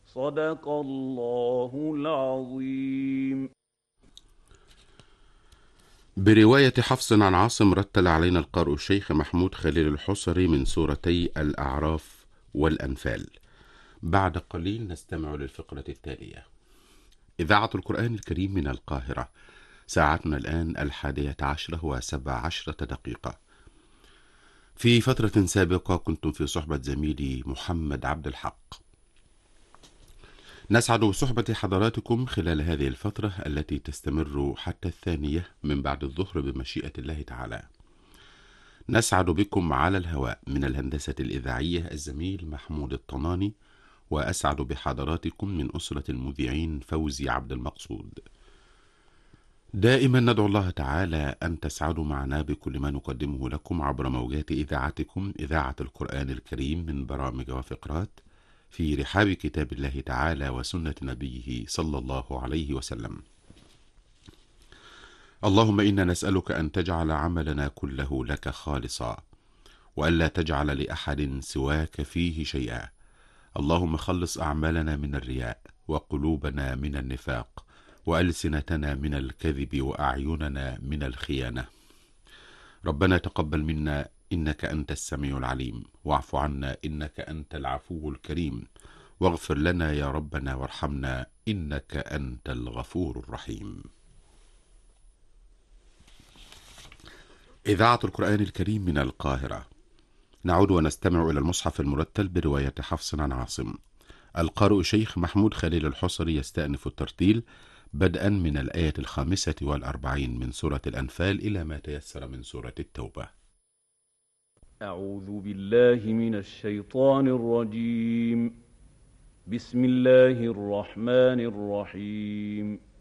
صدق الله العظيم. برواية حفص عن عاصم رتل علينا القارئ الشيخ محمود خليل الحصري من سورتي الأعراف والأنفال. بعد قليل نستمع للفقرة التالية. إذاعة القرآن الكريم من القاهرة. ساعتنا الآن 11:17 في فترة سابقة كنتم في صحبة زميلي محمد عبد الحق. نسعد بصحبة حضراتكم خلال هذه الفترة التي تستمر حتى 2 من بعد الظهر بمشيئة الله تعالى. نسعد بكم على الهواء من الهندسة الإذاعية الزميل محمود الطناني، وأسعد بحضراتكم من أسرة المذيعين فوزي عبد المقصود. دائما ندعو الله تعالى أن تسعدوا معنا بكل ما نقدمه لكم عبر موجات إذاعتكم إذاعة القرآن الكريم من برامج وفقرات في رحاب كتاب الله تعالى وسنة نبيه صلى الله عليه وسلم. اللهم إنا نسألك أن تجعل عملنا كله لك خالصا، وألا تجعل لأحد سواك فيه شيئا. اللهم خلص أعمالنا من الرياء، وقلوبنا من النفاق، وألسنتنا من الكذب، وأعيننا من الخيانة. ربنا تقبل منا إنك أنت السميع العليم، واعف عنا إنك أنت العفو الكريم، واغفر لنا يا ربنا وارحمنا إنك أنت الغفور الرحيم. إذاعة القرآن الكريم من القاهرة. نعود ونستمع إلى المصحف المرتل برواية حفص عن عاصم. القارئ شيخ محمود خليل الحصري يستأنف الترتيل بدءا من الآية 45 من سورة الأنفال إلى ما تيسر من سورة التوبة. أعوذ بالله من الشيطان الرجيم. بسم الله الرحمن الرحيم.